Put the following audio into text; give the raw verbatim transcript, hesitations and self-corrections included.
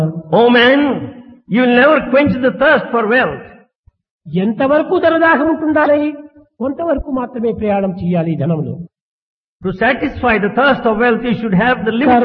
Oh man, you will never quench the thirst for wealth. ఎంతవరకు ధనదాహం ఉంటుండాలి, కొంతవరకు మాత్రమే ప్రయాణం చేయాలి ధనంలో. To satisfy the thirst of wealth, you should have the limit.